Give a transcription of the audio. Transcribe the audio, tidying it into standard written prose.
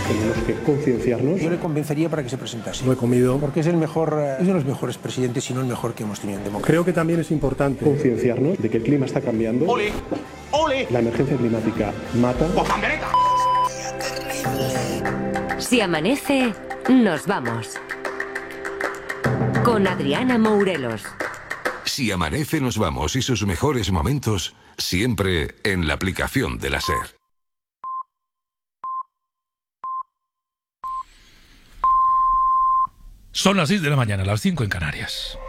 Tenemos que concienciarnos. Yo le convencería para que se presentase. Lo he comido. Porque es el mejor, es de los mejores presidentes, si no el mejor que hemos tenido en democracia. Creo que también es importante concienciarnos de que el clima está cambiando. ¡Ole! ¡Ole! La emergencia climática mata. ¡Pandereta! Si amanece, nos vamos. Con Adriana Mourelos. Si amanece, nos vamos y sus mejores momentos siempre en la aplicación de la SER. Son las 6 de la mañana, las 5 en Canarias.